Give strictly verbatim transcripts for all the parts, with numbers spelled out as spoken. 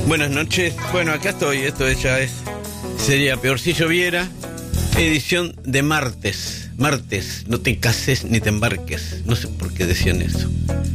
Buenas noches. Bueno, acá estoy. Esto ya es. Sería peor si lloviera. Edición de martes. Martes. No te cases ni te embarques. No sé por qué decían eso.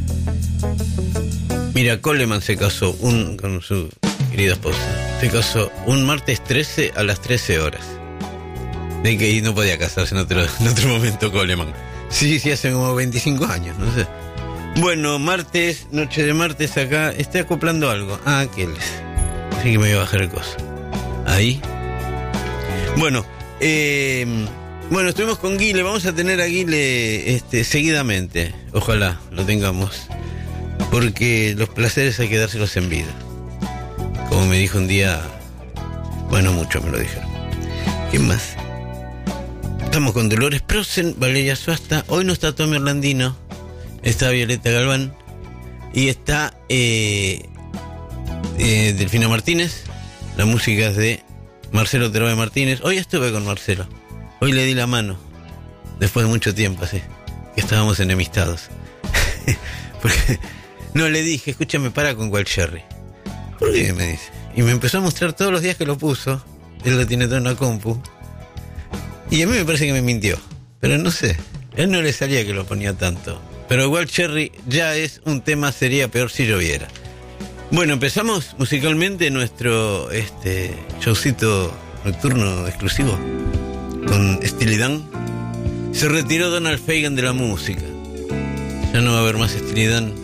Mira, Coleman se casó un, con su querida esposa. Se casó un martes trece a las trece horas. De que y no podía casarse en otro, en otro momento, Coleman. Sí, sí, hace como veinticinco años, no sé. Bueno, martes, noche de martes acá. Estoy acoplando algo. Ah, aquel. Así que me voy a bajar el coso. Ahí. Bueno, eh, bueno, estuvimos con Guile. Vamos a tener a Guile este, seguidamente. Ojalá lo tengamos. Porque los placeres hay que dárselos en vida. Como me dijo un día. Bueno, mucho me lo dijeron. ¿Quién más? Estamos con Dolores Prosen, Valeria Suasta. Hoy no está Tommy Orlandino. Está Violeta Galván. Y está eh, eh, Delfina Martínez. La música es de Marcelo Terobe Martínez. Hoy estuve con Marcelo. Hoy le di la mano. Después de mucho tiempo, así. Que estábamos enemistados. Porque no, le dije, escúchame, para con Wild Cherry. ¿Por qué? Me dice. Y me empezó a mostrar todos los días que lo puso. Él lo tiene todo en la compu. Y a mí me parece que me mintió. Pero no sé. A él no le salía que lo ponía tanto. Pero Wild Cherry ya es un tema, sería peor si lloviera. Bueno, empezamos musicalmente nuestro este showcito nocturno exclusivo con Steely Dan. Se retiró Donald Fagen de la música. Ya no va a haber más Steely Dan.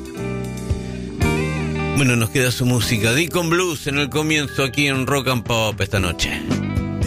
Bueno, nos queda su música. Deacon Blues en el comienzo aquí en Rock and Pop esta noche.